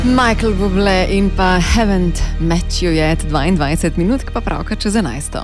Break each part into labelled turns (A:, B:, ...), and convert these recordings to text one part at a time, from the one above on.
A: Michael Bublé in pa Haven't Met You Yet, 22 minut, pa pravka čez 11.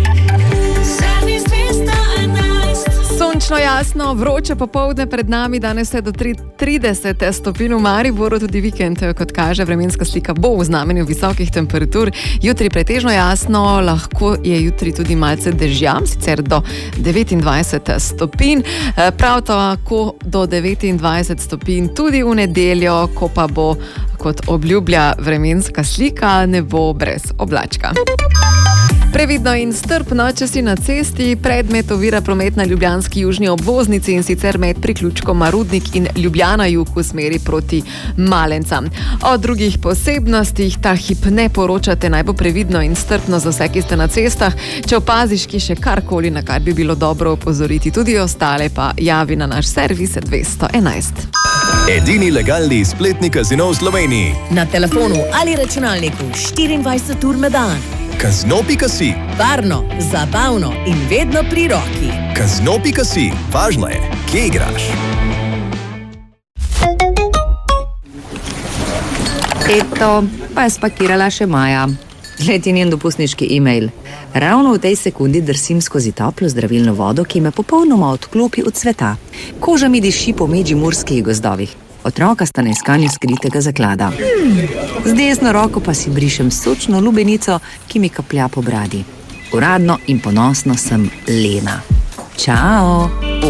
A: Sončno, jasno, vroče popoldne pred nami, danes je do 30 stopinj v Mariboru, tudi vikend, kot kaže, vremenska slika bo v znamenju visokih temperatur. Jutri pretežno jasno, lahko je jutri tudi malce dežja, sicer do 29 stopinj, prav tako do 29 stopinj tudi v nedeljo, ko pa bo, kot obljublja vremenska slika, nebo brez oblačka. Previdno in strpno, če si na cesti, predmet ovira promet na ljubljanski južni obvoznici in sicer med priključkoma Rudnik in Ljubljana jug v smeri proti Malencam. O drugih posebnostih ta hip ne poročate, naj bo previdno in strpno za vse, ki ste na cestah. Če opaziš ki še karkoli, na kar bi bilo dobro opozoriti tudi ostale, pa javi na naš servis 211.
B: Edini legalni spletni kazino v Sloveniji.
C: Na telefonu ali računalniku 24 ur na dan.
B: Kazino.si.
C: Varno, zabavno in vedno pri roki.
B: Kazino.si. Važno je, kje igraš.
D: Eto, pa je spakirala še Maja. Gled je njen dopustniški e-mail. Ravno v tej sekundi drsim skozi toplo zdravilno vodo, ki me popolnoma odklopi od sveta. Koža mi diši po medžimurskih gozdovih. Otroka sta na iskanju skritega zaklada. Z desno roko pa si brišem sočno lubenico, ki mi kaplja po bradi. Uradno in ponosno sem Lena. Čao!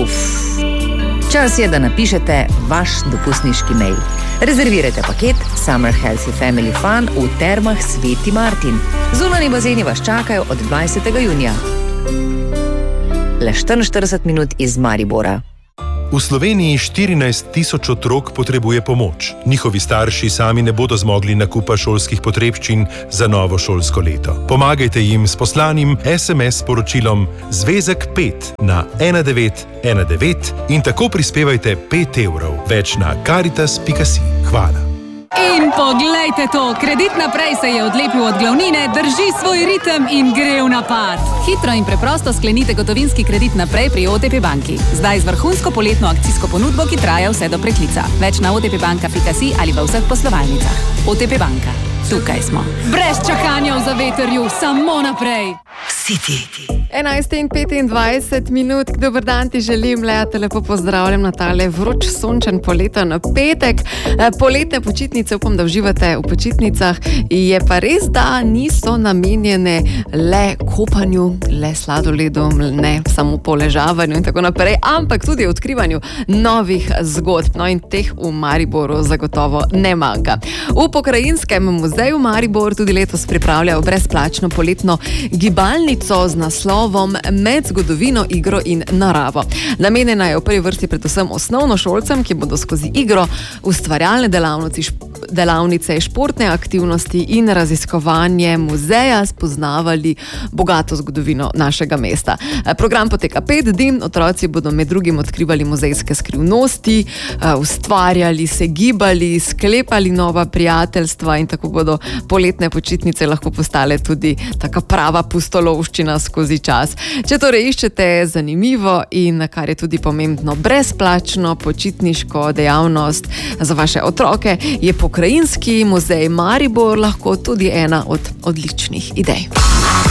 D: Čas je, da napišete vaš dopustniški mail. Rezervirajte paket Summer Healthy Family Fun v Termah Sveti Martin. Zunanji bazeni vas čakajo od 20. junija. Le 44 minut iz Maribora.
E: V Sloveniji 14 000 otrok potrebuje pomoč. Njihovi starši sami ne bodo zmogli nakupa šolskih potrebščin za novo šolsko leto. Pomagajte jim s poslanim SMS sporočilom Zvezek 5 na 1919 in tako prispevajte 5 evrov. Več na caritas.si. Hvala.
F: In poglejte to, Kredit Naprej se je odlepil od glavnine, drži svoj ritem in gre v napad. Hitro in preprosto sklenite gotovinski kredit naprej pri OTP banki. Zdaj z vrhunsko poletno akcijsko ponudbo, ki traja vse do preklica. Več na otpbanka.si ali v vseh poslovalnicah. OTP banka. Tukaj smo. Brez čakanja v zavetrju, samo naprej.
C: City.
A: 11:25 minut, dober dan ti želim, Lea, te lepo pozdravljam na tale vroč, sončen poleten petek. Poletne počitnice, upam, da uživate v počitnicah. Je pa res, da niso namenjene le kopanju, le sladoledu, ne samo poležavanju in tako naprej, ampak tudi odkrivanju novih zgodb. No in teh v Mariboru zagotovo ne manjka. V Pokrajinskem muzeju Maribor tudi letos pripravljajo brezplačno poletno gibalnico z naslovom Med zgodovino, igro in naravo. Namenjena je v prvi vrsti predvsem osnovnošolcem, ki bodo skozi igro, ustvarjalne delavnice, športne aktivnosti in raziskovanje muzeja spoznavali bogato zgodovino našega mesta. Program poteka 5 dni, otroci bodo med drugim odkrivali muzejske skrivnosti, ustvarjali, se gibali, sklepali nova prijateljstva in tako bodo poletne počitnice lahko postale tudi taka prava pustolovščina skozi čas. Če torej iščete zanimivo in, kar je tudi pomembno, brezplačno počitniško dejavnost za vaše otroke, je Pokrajinski muzej Maribor lahko tudi ena od odličnih idej.